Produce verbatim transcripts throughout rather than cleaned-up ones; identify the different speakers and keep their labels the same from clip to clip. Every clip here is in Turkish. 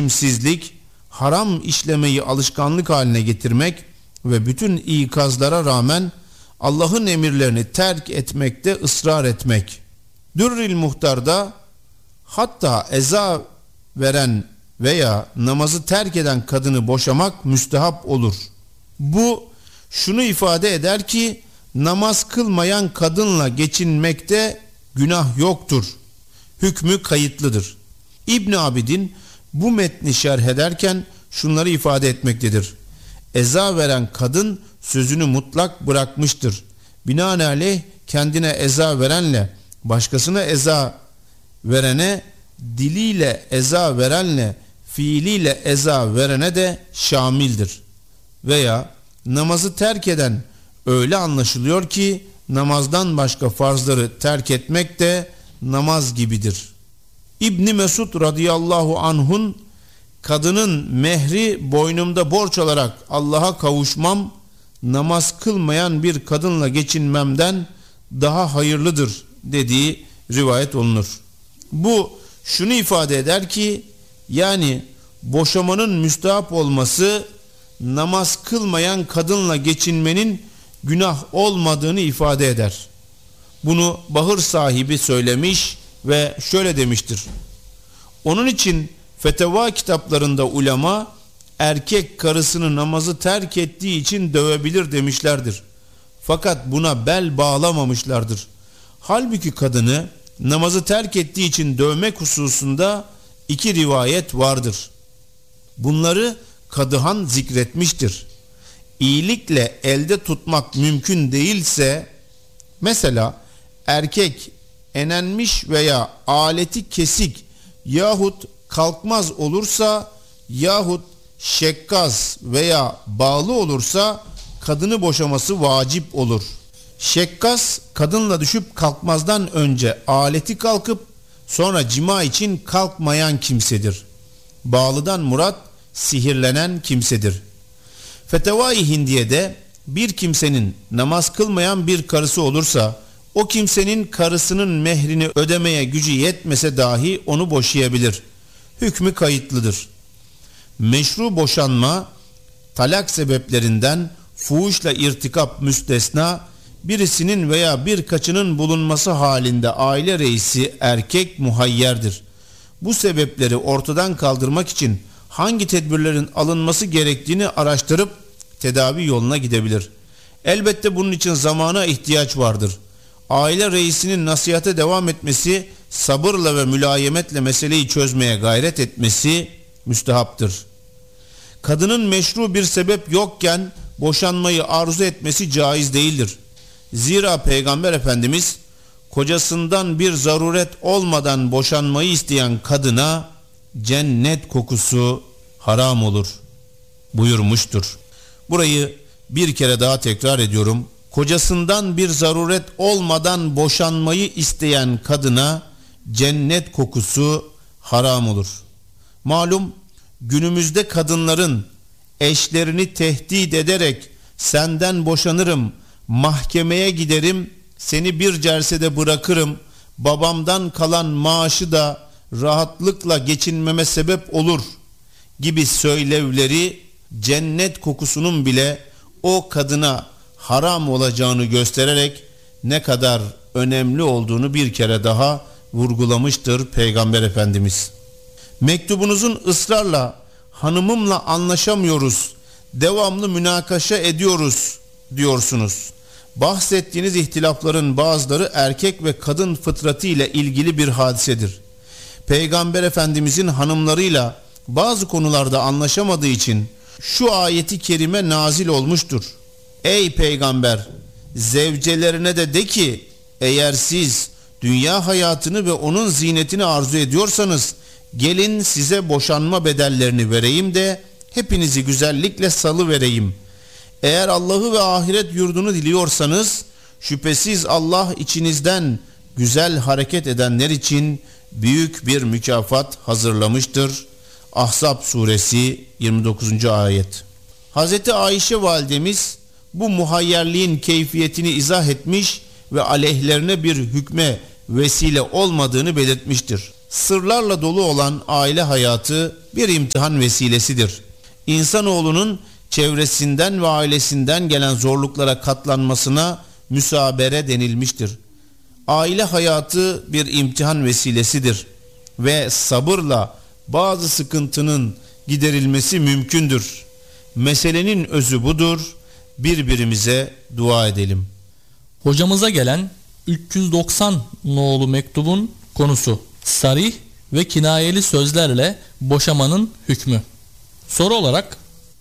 Speaker 1: biçimsizlik, haram işlemeyi alışkanlık haline getirmek ve bütün ikazlara rağmen Allah'ın emirlerini terk etmekte ısrar etmek. Dürrül Muhtar'da hatta eza veren veya namazı terk eden kadını boşamak müstehap olur. Bu şunu ifade eder ki namaz kılmayan kadınla geçinmekte günah yoktur. Hükmü kayıtlıdır. İbn Abidin bu metni şerh ederken şunları ifade etmektedir. Eza veren kadın sözünü mutlak bırakmıştır. Binaenaleyh kendine eza verenle başkasına eza verene, diliyle eza verenle fiiliyle eza verene de şamildir. Veya namazı terk eden öyle anlaşılıyor ki namazdan başka farzları terk etmek de namaz gibidir. İbn Mesud radıyallahu anh'un kadının mehri boynumda borç alarak Allah'a kavuşmam, namaz kılmayan bir kadınla geçinmemden daha hayırlıdır dediği rivayet olunur. Bu şunu ifade eder ki yani boşamanın müstehap olması namaz kılmayan kadınla geçinmenin günah olmadığını ifade eder. Bunu Bahır sahibi söylemiş ve şöyle demiştir. Onun için feteva kitaplarında ulema erkek karısını namazı terk ettiği için dövebilir demişlerdir. Fakat buna bel bağlamamışlardır. Halbuki kadını namazı terk ettiği için dövmek hususunda iki rivayet vardır. Bunları Kadıhan zikretmiştir. İyilikle elde tutmak mümkün değilse, mesela erkek enenmiş veya aleti kesik yahut kalkmaz olursa yahut şekkaz veya bağlı olursa kadını boşaması vacip olur. Şekkaz kadınla düşüp kalkmazdan önce aleti kalkıp sonra cima için kalkmayan kimsedir. Bağlıdan murat sihirlenen kimsedir. Fetevai Hindiye'de bir kimsenin namaz kılmayan bir karısı olursa o kimsenin karısının mehrini ödemeye gücü yetmese dahi onu boşayabilir. Hükmü kayıtlıdır. Meşru boşanma talak sebeplerinden fuhuşla irtikap müstesna, birisinin veya birkaçının bulunması halinde aile reisi erkek muhayyerdir. Bu sebepleri ortadan kaldırmak için hangi tedbirlerin alınması gerektiğini araştırıp tedavi yoluna gidebilir. Elbette bunun için zamana ihtiyaç vardır. Aile reisinin nasihate devam etmesi, sabırla ve mülayemetle meseleyi çözmeye gayret etmesi müstehaptır. Kadının meşru bir sebep yokken boşanmayı arzu etmesi caiz değildir. Zira Peygamber Efendimiz kocasından bir zaruret olmadan boşanmayı isteyen kadına cennet kokusu haram olur buyurmuştur. Burayı bir kere daha tekrar ediyorum. Kocasından bir zaruret olmadan boşanmayı isteyen kadına cennet kokusu haram olur. Malum günümüzde kadınların eşlerini tehdit ederek senden boşanırım, mahkemeye giderim, seni bir cersede bırakırım, babamdan kalan maaşı da rahatlıkla geçinmeme sebep olur gibi söylevleri cennet kokusunun bile o kadına haram olacağını göstererek ne kadar önemli olduğunu bir kere daha vurgulamıştır Peygamber Efendimiz. Mektubunuzun ısrarla hanımımla anlaşamıyoruz, devamlı münakaşa ediyoruz diyorsunuz. Bahsettiğiniz ihtilafların bazıları erkek ve kadın fıtratı ile ilgili bir hadisedir. Peygamber Efendimizin hanımlarıyla bazı konularda anlaşamadığı için şu ayeti kerime nazil olmuştur. Ey peygamber, zevcelerine de de ki eğer siz dünya hayatını ve onun zinetini arzu ediyorsanız gelin size boşanma bedellerini vereyim de hepinizi güzellikle salıvereyim. Eğer Allah'ı ve ahiret yurdunu diliyorsanız şüphesiz Allah içinizden güzel hareket edenler için büyük bir mükafat hazırlamıştır. Ahzab suresi yirmi dokuzuncu ayet. Hazreti Ayşe validemiz bu muhayyerliğin keyfiyetini izah etmiş ve aleyhlerine bir hükme vesile olmadığını belirtmiştir. Sırlarla dolu olan aile hayatı bir imtihan vesilesidir. İnsanoğlunun çevresinden ve ailesinden gelen zorluklara katlanmasına müsabere denilmiştir. Aile hayatı bir imtihan vesilesidir ve sabırla bazı sıkıntının giderilmesi mümkündür. Meselenin özü budur. Birbirimize dua edelim.
Speaker 2: Hocamıza gelen üç yüz doksan nolu mektubun konusu: sarih ve kinayeli sözlerle boşamanın hükmü. Soru olarak,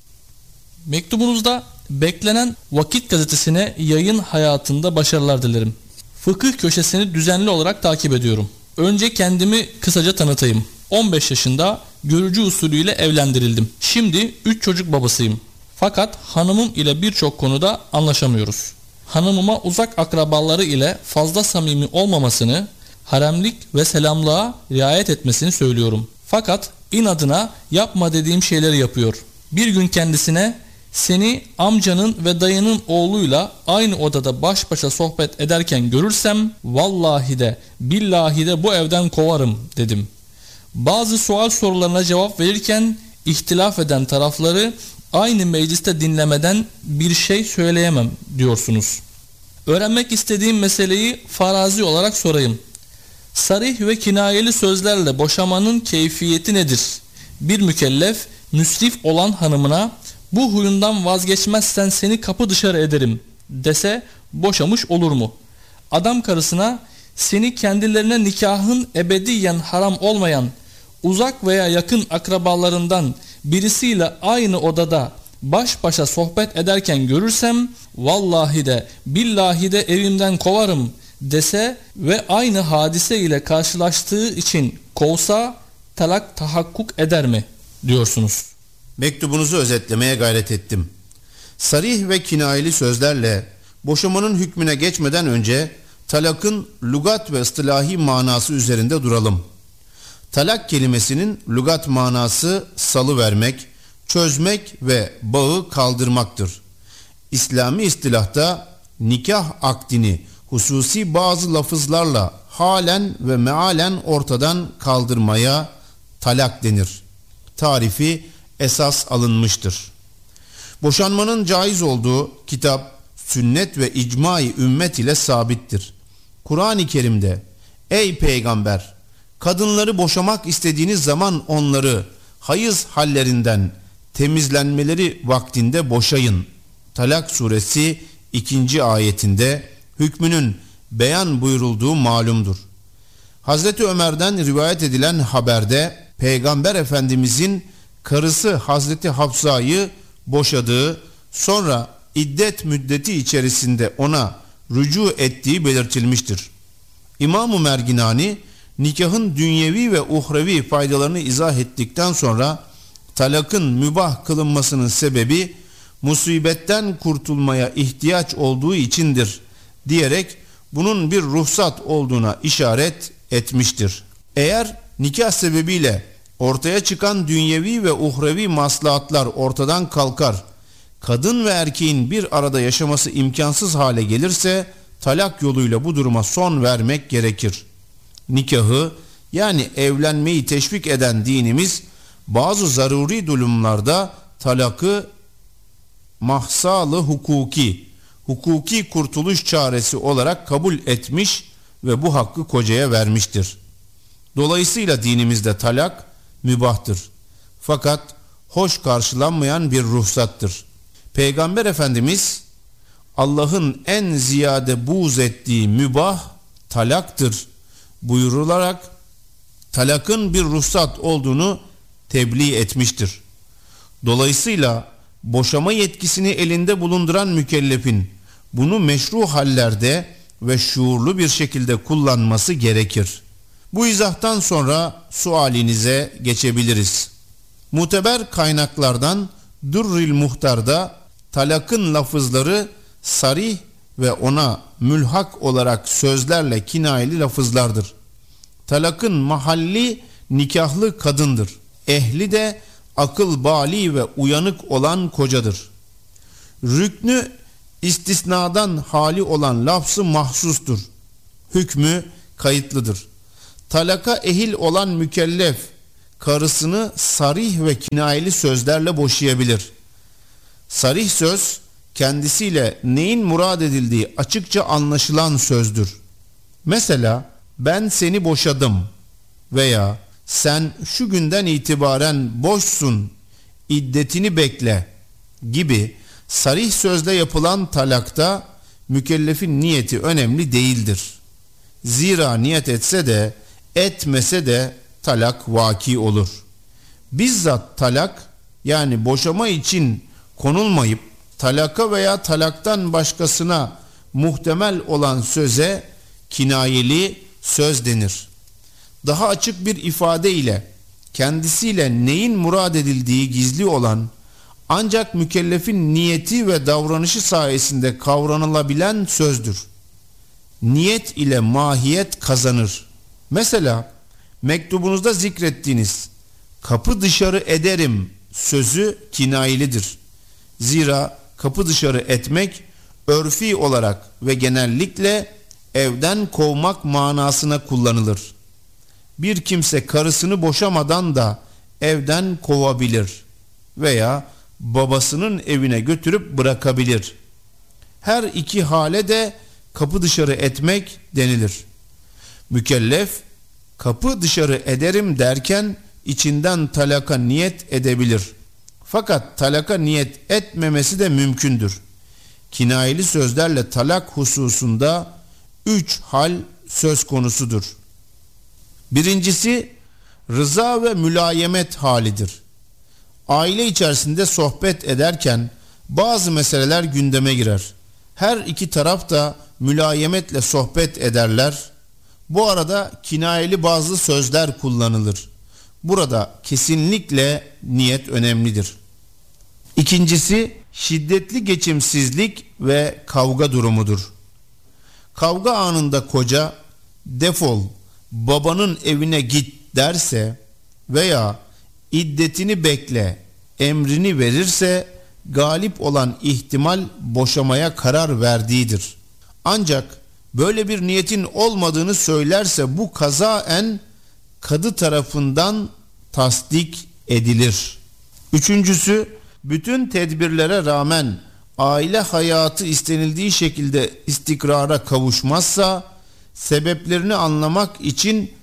Speaker 2: mektubunuzda beklenen Vakit Gazetesi'ne yayın hayatında başarılar dilerim. Fıkıh köşesini düzenli olarak takip ediyorum. Önce kendimi kısaca tanıtayım. on beş yaşında görücü usulüyle evlendirildim. Şimdi üç çocuk babasıyım. Fakat hanımım ile birçok konuda anlaşamıyoruz. Hanımıma uzak akrabaları ile fazla samimi olmamasını, haremlik ve selamlığa riayet etmesini söylüyorum. Fakat inadına yapma dediğim şeyleri yapıyor. Bir gün kendisine seni amcanın ve dayının oğluyla aynı odada baş başa sohbet ederken görürsem vallahi de billahi de bu evden kovarım dedim. Bazı sual sorularına cevap verirken ihtilaf eden tarafları aynı mecliste dinlemeden bir şey söyleyemem diyorsunuz. Öğrenmek istediğim meseleyi farazi olarak sorayım. Sarih ve kinayeli sözlerle boşamanın keyfiyeti nedir? Bir mükellef müsrif olan hanımına bu huyundan vazgeçmezsen seni kapı dışarı ederim dese boşamış olur mu? Adam karısına seni kendilerine nikahın ebediyen haram olmayan uzak veya yakın akrabalarından birisiyle aynı odada baş başa sohbet ederken görürsem vallahi de billahi de evimden kovarım dese ve aynı hadise ile karşılaştığı için kovsa talak tahakkuk eder mi diyorsunuz?
Speaker 1: Mektubunuzu özetlemeye gayret ettim. Sarih ve kinayeli sözlerle boşamanın hükmüne geçmeden önce talakın lügat ve ıstılahi manası üzerinde duralım. Talak kelimesinin lügat manası salıvermek, çözmek ve bağı kaldırmaktır. İslami istilahta nikah akdini hususi bazı lafızlarla halen ve mealen ortadan kaldırmaya talak denir. Tarifi esas alınmıştır. Boşanmanın caiz olduğu kitap, sünnet ve icma-i ümmet ile sabittir. Kur'an-ı Kerim'de ey peygamber, kadınları boşamak istediğiniz zaman onları hayız hallerinden temizlenmeleri vaktinde boşayın. Talak suresi ikinci ayetinde hükmünün beyan buyurulduğu malumdur. Hazreti Ömer'den rivayet edilen haberde Peygamber Efendimizin karısı Hazreti Hafsa'yı boşadığı, sonra iddet müddeti içerisinde ona rücu ettiği belirtilmiştir. İmam-ı Merginani nikahın dünyevi ve uhrevi faydalarını izah ettikten sonra talakın mübah kılınmasının sebebi musibetten kurtulmaya ihtiyaç olduğu içindir diyerek bunun bir ruhsat olduğuna işaret etmiştir. Eğer nikah sebebiyle ortaya çıkan dünyevi ve uhrevi maslahatlar ortadan kalkar, kadın ve erkeğin bir arada yaşaması imkansız hale gelirse talak yoluyla bu duruma son vermek gerekir. Nikahı yani evlenmeyi teşvik eden dinimiz bazı zaruri durumlarda talakı mahsalı hukuki, hukuki kurtuluş çaresi olarak kabul etmiş ve bu hakkı kocaya vermiştir. Dolayısıyla dinimizde talak mübahtır. Fakat hoş karşılanmayan bir ruhsattır. Peygamber Efendimiz Allah'ın en ziyade buğz ettiği mübah talaktır buyurularak talakın bir ruhsat olduğunu tebliğ etmiştir. Dolayısıyla boşama yetkisini elinde bulunduran mükellefin bunu meşru hallerde ve şuurlu bir şekilde kullanması gerekir. Bu izahtan sonra sualinize geçebiliriz. Muteber kaynaklardan Durrül Muhtar'da talakın lafızları sarih ve ona mülhak olarak sözlerle kinayeli lafızlardır. Talakın mahalli nikahlı kadındır. Ehli de akıl bali ve uyanık olan kocadır. Rüknü istisnadan hali olan lafzı mahsustur. Hükmü kayıtlıdır. talaka ehil olan mükellef karısını sarih ve kinayeli sözlerle boşayabilir. Sarih söz kendisiyle neyin murad edildiği açıkça anlaşılan sözdür. Mesela ben seni boşadım veya sen şu günden itibaren boşsun, iddetini bekle gibi sarih sözle yapılan talakta mükellefin niyeti önemli değildir. Zira niyet etse de etmese de talak vaki olur. Bizzat talak yani boşama için konulmayıp talaka veya talaktan başkasına muhtemel olan söze kinayeli söz denir. Daha açık bir ifade ile kendisiyle neyin murad edildiği gizli olan ancak mükellefin niyeti ve davranışı sayesinde kavranılabilen sözdür. Niyet ile mahiyet kazanır. Mesela mektubunuzda zikrettiğiniz kapı dışarı ederim sözü kinayelidir. Zira kapı dışarı etmek örfi olarak ve genellikle evden kovmak manasına kullanılır. Bir kimse karısını boşamadan da evden kovabilir veya babasının evine götürüp bırakabilir. Her iki hale de kapı dışarı etmek denilir. Mükellef kapı dışarı ederim derken içinden talaka niyet edebilir. Fakat talaka niyet etmemesi de mümkündür. Kinayeli sözlerle talak hususunda üç hal söz konusudur. Birincisi rıza ve mülayemet halidir. Aile içerisinde sohbet ederken bazı meseleler gündeme girer. Her iki taraf da mülayemetle sohbet ederler. Bu arada kinayeli bazı sözler kullanılır. Burada kesinlikle niyet önemlidir. İkincisi şiddetli geçimsizlik ve kavga durumudur. Kavga anında koca defol babanın evine git derse veya iddetini bekle emrini verirse galip olan ihtimal boşamaya karar verdiğidir. Ancak böyle bir niyetin olmadığını söylerse bu kazaen kadı tarafından tasdik edilir. Üçüncüsü bütün tedbirlere rağmen aile hayatı istenildiği şekilde istikrara kavuşmazsa sebeplerini anlamak için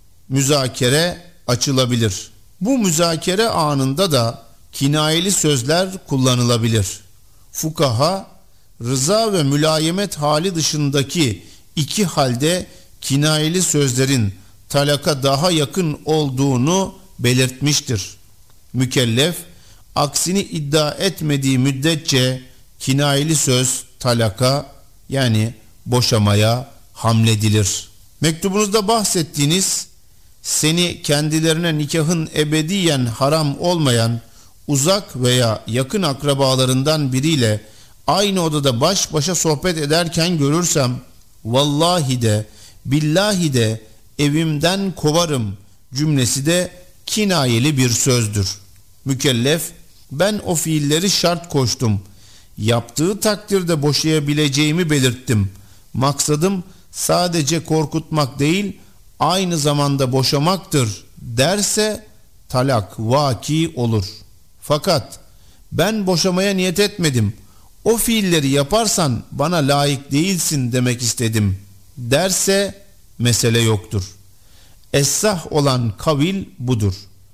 Speaker 1: müzakere açılabilir. Bu müzakere anında da kinayeli sözler kullanılabilir. Fukaha rıza ve mülayemet hali dışındaki iki halde kinayeli sözlerin talaka daha yakın olduğunu belirtmiştir. Mükellef aksini iddia etmediği müddetçe kinayeli söz talaka yani boşamaya hamledilir. Mektubunuzda bahsettiğiniz seni kendilerine nikahın ebediyen haram olmayan uzak veya yakın akrabalarından biriyle aynı odada baş başa sohbet ederken görürsem vallahi de billahi de evimden kovarım cümlesi de kinayeli bir sözdür. Mükellef ben o fiilleri şart koştum. Yaptığı takdirde boşayabileceğimi belirttim. Maksadım sadece korkutmak değil aynı zamanda boşamaktır derse talak vaki olur. Fakat ben boşamaya niyet etmedim. O fiilleri yaparsan bana layık değilsin demek istedim derse mesele yoktur. Essah olan kavil budur.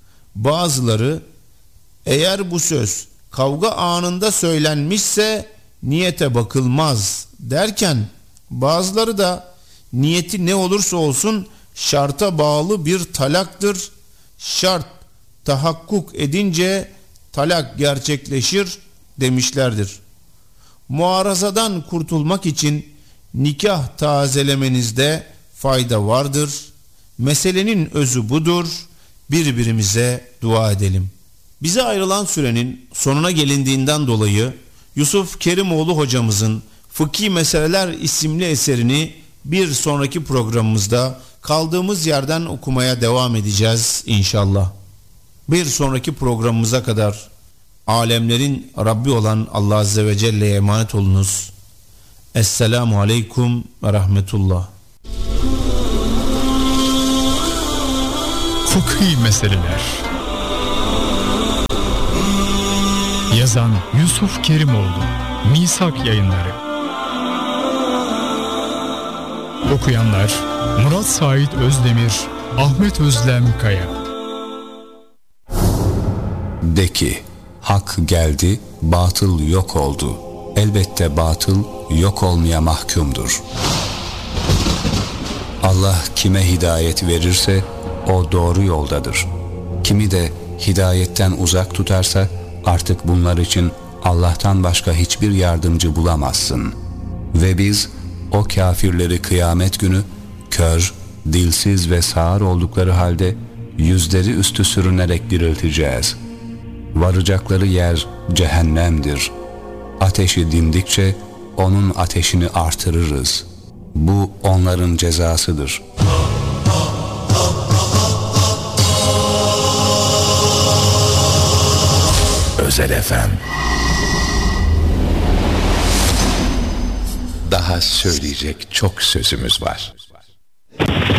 Speaker 1: Bazıları eğer bu söz kavga anında söylenmişse niyete bakılmaz derken bazıları da niyeti ne olursa olsun şarta bağlı bir talaktır. Şart tahakkuk edince talak gerçekleşir demişlerdir. Muarazadan kurtulmak için nikah tazelemenizde fayda vardır. Meselenin özü budur. Birbirimize dua edelim. Bize ayrılan sürenin sonuna gelindiğinden dolayı Yusuf Kerimoğlu hocamızın Fıkhi Meseleler isimli eserini bir sonraki programımızda kaldığımız yerden okumaya devam edeceğiz inşallah. Bir sonraki programımıza kadar alemlerin Rabbi olan Allah Azze ve Celle'ye emanet olunuz. Esselamu Aleyküm ve Rahmetullah.
Speaker 3: Fıkhi meseleler. Yazan Yusuf Kerimoğlu. Misak Yayınları. Okuyanlar Murat Sait Özdemir, Ahmet Özlem Kaya.
Speaker 4: De ki, hak geldi, batıl yok oldu. Elbette batıl yok olmaya mahkumdur. Allah kime hidayet verirse o doğru yoldadır. Kimi de hidayetten uzak tutarsa artık bunlar için Allah'tan başka hiçbir yardımcı bulamazsın. Ve biz o kafirleri kıyamet günü kör, dilsiz ve sağır oldukları halde yüzleri üstü sürünerek dirilteceğiz. Varacakları yer cehennemdir. Ateşi dindikçe onun ateşini artırırız. Bu onların cezasıdır.
Speaker 5: Özel Efem. Daha söyleyecek çok sözümüz var.